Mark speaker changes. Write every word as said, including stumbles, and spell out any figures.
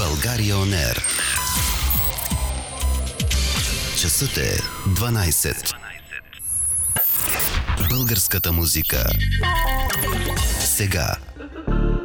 Speaker 1: България Он Ер. Часът е дванайсет. Българската музика. Сега